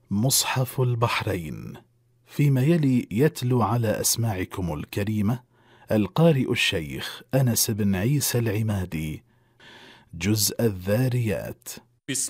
مصحف البحرين. فيما يلي يتلو على أسماعكم الكريمة القارئ الشيخ أنس بن عيسى العمادي جزء الذاريات.